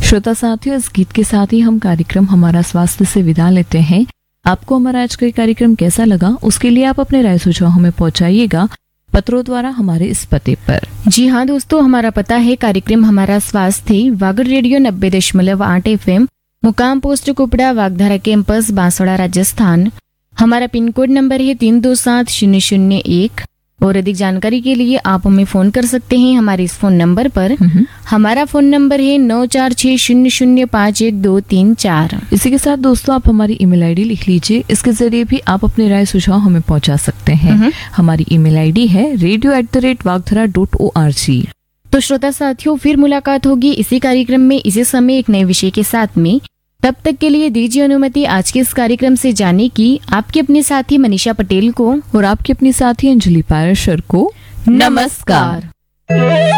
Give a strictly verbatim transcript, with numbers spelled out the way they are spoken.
श्रोता साथियों, इस गीत के साथ ही हम कार्यक्रम हमारा स्वास्थ्य से विदा लेते हैं। आपको हमारा आज का ये कार्यक्रम कैसा लगा, उसके लिए आप अपने राय सुझाव हमें पहुंचाइएगा पत्रों द्वारा हमारे इस पते पर। जी हाँ दोस्तों, हमारा पता है कार्यक्रम हमारा स्वास्थ्य, वागड़ रेडियो नब्बे दशमलव आठ एफ एम, मुकाम पोस्ट कुपड़ा, वागधारा कैंपस, बांसवाड़ा, राजस्थान। हमारा पिन कोड नंबर है तीन दो सात शून्य शून्य एक। और अधिक जानकारी के लिए आप हमें फोन कर सकते हैं हमारे इस फोन नंबर पर। हमारा फोन नंबर है नौ चार छह शून्य शून्य पाँच एक दो तीन चार। इसी के साथ दोस्तों आप हमारी ईमेल आईडी लिख लीजिए, इसके जरिए भी आप अपने राय सुझाव हमें पहुंचा सकते हैं। हमारी ईमेल आईडी है radio at the rate वागधरा dot O R G. तो श्रोता साथियों, फिर मुलाकात होगी इसी कार्यक्रम में इसी समय एक नए विषय के साथ में। तब तक के लिए दीजिए अनुमति आज के इस कार्यक्रम से जाने की आपके अपने साथी मनीषा पटेल को और आपकी अपनी साथी अंजलि पाराशर को नमस्कार।